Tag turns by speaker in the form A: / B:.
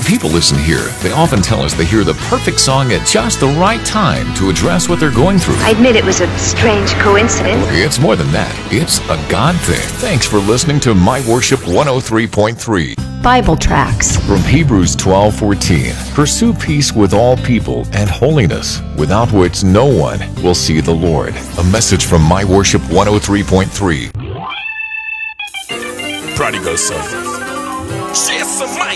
A: people listen here, they often tell us they hear the perfect song at just the right time to address what they're going through.
B: I admit it was a strange coincidence.
A: It's more than that. It's a God thing. Thanks for listening to My Worship 103.3.
C: Bible tracts
A: From Hebrews 12:14. Pursue peace with all people and holiness, without which no one will see the Lord. A message from My Worship 103.3.
D: Prodigal son. Share some mic.